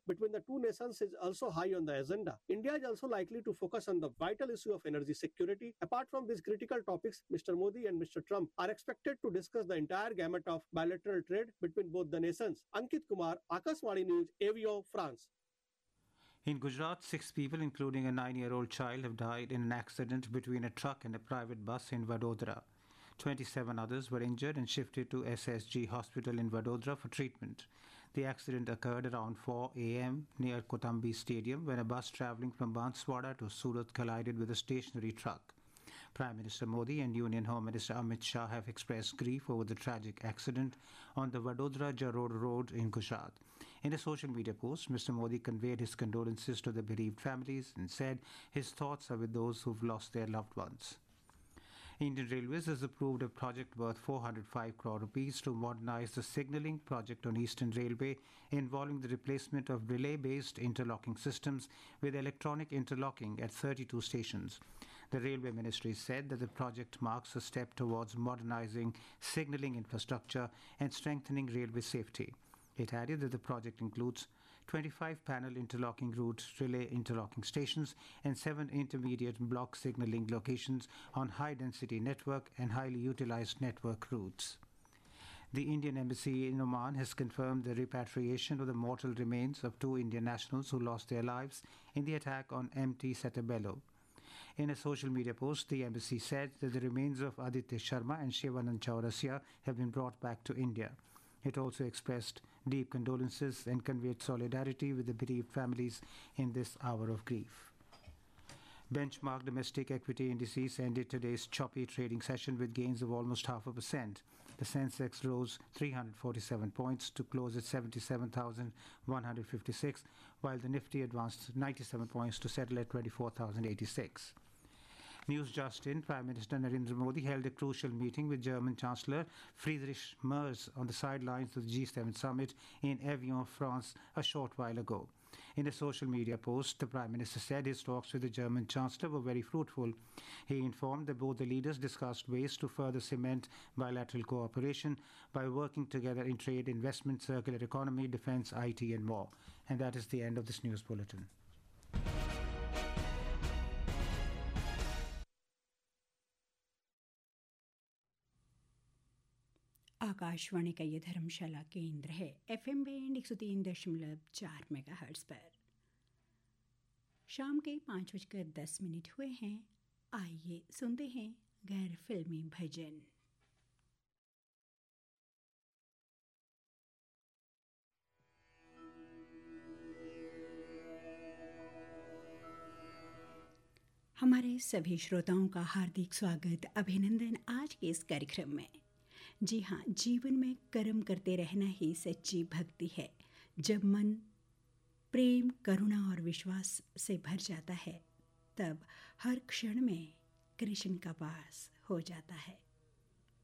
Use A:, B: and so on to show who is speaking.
A: between the two nations is also high on the agenda. India is also likely to focus on the vital issue of energy security. Apart from these critical topics, Mr. Modi and Mr. Trump are expected to discuss the entire gamut of bilateral trade between both the nations. Ankit Kumar, Akashvani News, Avion, France.
B: In Gujarat, 6 people, including a 9-year-old child, have died in an accident between a truck and a private bus in Vadodara. 27 others were injured and shifted to SSG Hospital in Vadodara for treatment. The accident occurred around 4 a.m. near Kotambi Stadium when a bus travelling from Banswara to Surat collided with a stationary truck. Prime Minister Modi and Union Home Minister Amit Shah have expressed grief over the tragic accident on the Vadodara-Jarod road in Gujarat. In a social media post, Mr. Modi conveyed his condolences to the bereaved families and said his thoughts are with those who've lost their loved ones. Indian Railways has approved a project worth 405 crore rupees to modernize the signalling project on Eastern Railway involving the replacement of relay-based interlocking systems with electronic interlocking at 32 stations. The Railway Ministry said that the project marks a step towards modernizing signalling infrastructure and strengthening railway safety. It added that the project includes 25 panel interlocking route relay interlocking stations and 7 intermediate block signaling locations on high density network and highly utilized network routes. The Indian Embassy in Oman has confirmed the repatriation of the mortal remains of 2 Indian nationals who lost their lives in the attack on MT Setabelo. In a social media post, the embassy said that the remains of Aditya Sharma and Shivanand Chaurasia have been brought back to India. It also expressed deep condolences and conveyed solidarity with the bereaved families in this hour of grief. Benchmark domestic equity indices ended today's choppy trading session with gains of almost 0.5%. The Sensex rose 347 points to close at 77,156, while the Nifty advanced 97 points to settle at 24,086. News just in, Prime Minister Narendra Modi held a crucial meeting with German Chancellor Friedrich Merz on the sidelines of the G7 summit in Evian, France, a short while ago. In a social media post, the Prime Minister said his talks with the German Chancellor were very fruitful. He informed that both the leaders discussed ways to further cement bilateral cooperation by working together in trade, investment, circular economy, defense, IT and more. And that is the end of this news bulletin.
C: Akashvani का ये धर्मशाला केंद्र है FM band 103.4 megahertz पर। शाम के 5:10 हुए हैं। आइए सुनते हैं गैर फिल्मी भजन। हमारे सभी श्रोताओं का हार्दिक स्वागत, अभिनंदन आज के इस कार्यक्रम में। जी हाँ, जीवन में कर्म करते रहना ही सच्ची भक्ति है। जब मन प्रेम, करुणा और विश्वास से भर जाता है, तब हर क्षण में कृष्ण का वास हो जाता है।